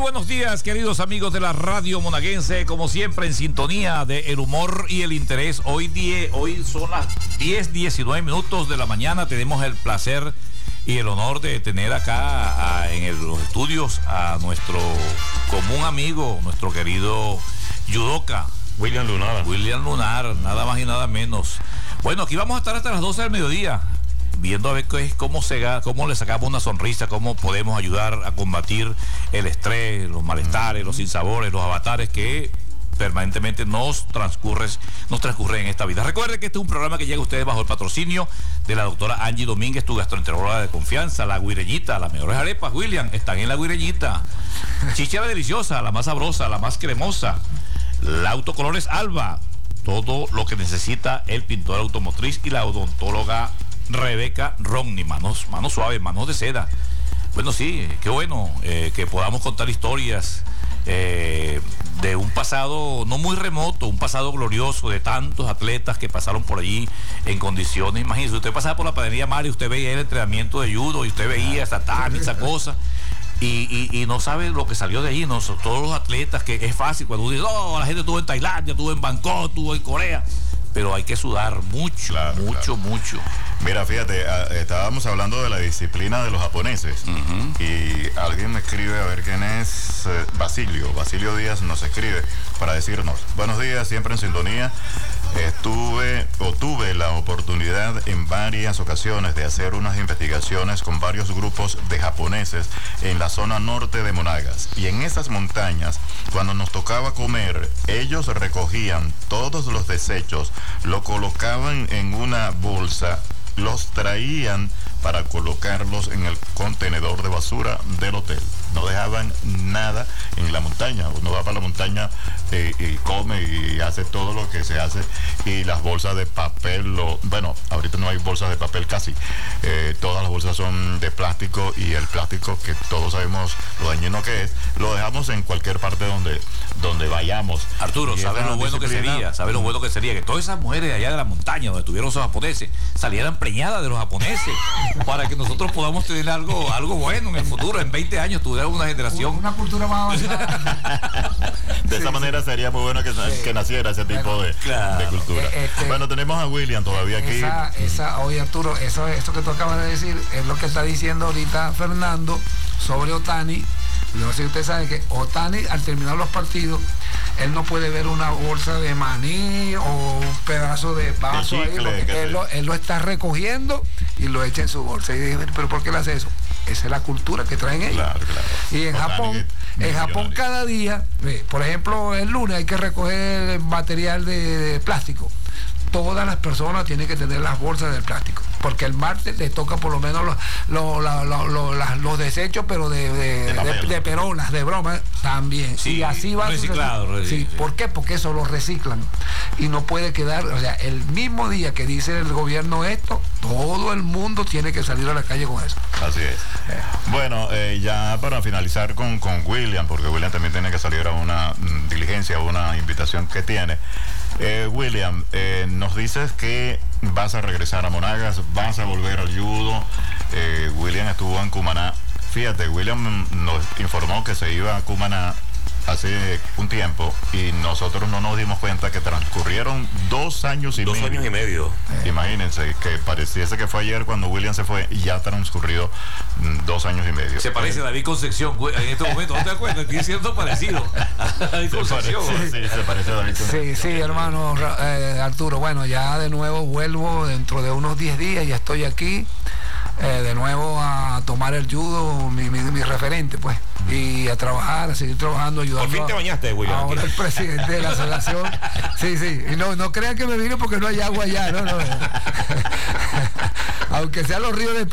buenos días, queridos amigos de la radio monaguense, como siempre en sintonía de el humor y el interés. Hoy son las 10:19 de la mañana. Tenemos el placer y el honor de tener acá en los estudios a nuestro común amigo, nuestro querido judoka William Lunar, nada más y nada menos. Bueno, aquí vamos a estar hasta las 12 del mediodía, viendo a ver cómo le sacamos una sonrisa, cómo podemos ayudar a combatir el estrés, los malestares, los sinsabores, los avatares que permanentemente nos transcurren en esta vida. Recuerde que este es un programa que llega a ustedes bajo el patrocinio de la doctora Angie Domínguez, tu gastroenteróloga de confianza. La Guireñita, las mejores arepas, William, están en la Guireñita. Chichera deliciosa, la más sabrosa, la más cremosa. La Autocolores Alba, todo lo que necesita el pintor automotriz, y la odontóloga Rebeca Romney, manos suaves, manos de seda. Bueno, sí, qué bueno que podamos contar historias de un pasado no muy remoto, un pasado glorioso de tantos atletas que pasaron por allí en condiciones. Imagínese, usted pasaba por la panadería Mario, usted veía el entrenamiento de judo y usted veía esa tatami, esa cosa. Y no sabe lo que salió de allí, ¿no? Todos los atletas, que es fácil cuando uno dice, no, la gente estuvo en Tailandia, estuvo en Bangkok, estuvo en Corea, pero hay que sudar mucho, mucho. Mira, fíjate, estábamos hablando de la disciplina de los japoneses, y alguien me escribe, a ver quién es, Basilio Díaz nos escribe para decirnos: buenos días, siempre en sintonía. Tuve la oportunidad en varias ocasiones de hacer unas investigaciones con varios grupos de japoneses en la zona norte de Monagas, y en esas montañas, cuando nos tocaba comer, ellos recogían todos los desechos, lo colocaban en una bolsa, los traían para colocarlos en el contenedor de basura del hotel. No dejaban nada en la montaña. Uno va para la montaña y come y hace todo lo que se hace, y las bolsas de papel, bueno, ahorita no hay bolsas de papel casi, todas las bolsas son de plástico, y el plástico, que todos sabemos lo dañino que es, lo dejamos en cualquier parte donde vayamos. Arturo, ¿sabes lo bueno que sería? ¿Sabes lo bueno que sería? Que todas esas mujeres de allá de la montaña donde estuvieron esos japoneses salieran preñadas de los japoneses, para que nosotros podamos tener algo bueno en el futuro. En 20 años tuviéramos una generación, una cultura más avanzada. De esa manera sería muy bueno que naciera ese tipo de cultura. Bueno, tenemos a William todavía aquí. Oye, Arturo, eso que tú acabas de decir es lo que está diciendo ahorita Fernando sobre Otani. No sé si ustedes saben que Otani, al terminar los partidos, él no puede ver una bolsa de maní o un pedazo de vaso de chicle, ahí, porque él lo está recogiendo y lo echa en su bolsa. Y dije, ¿pero por qué le hace eso? Esa es la cultura que traen ellos. Claro. Y en Japón cada día, por ejemplo, el lunes hay que recoger material de plástico. Todas las personas tienen que tener las bolsas de plástico, porque el martes les toca por lo menos los desechos, pero de perolas, de broma también. Sí, y así va reciclado. Sí, ¿por qué? Porque eso lo reciclan y no puede quedar, o sea, el mismo día que dice el gobierno esto, todo el mundo tiene que salir a la calle con eso. Así es. Bueno, ya para finalizar con William, porque William también tiene que salir a una diligencia, una invitación que tiene. William, nos dices que vas a regresar a Monagas, vas a volver al judo. William estuvo en Cumaná. Fíjate, William nos informó que se iba a Cumaná hace un tiempo, y nosotros no nos dimos cuenta que transcurrieron 2 años y medio. 2 años y medio. Imagínense, que pareciese que fue ayer cuando William se fue, y ya transcurrido 2 años y medio. Se parece a David Concepción en este momento, ¿no te acuerdas? Tiene cierto parecido a David Concepción. Sí, se parece a David Concepción. Sí, hermano Arturo, bueno, ya de nuevo vuelvo dentro de unos 10 días, ya estoy aquí. De nuevo a tomar el judo, mi referente, pues, y a trabajar, a seguir trabajando, ayudando. Por fin te bañaste, William. Ahora el presidente de la asociación. Sí, y no crean que me vine porque no hay agua allá, no. Aunque sean los ríos de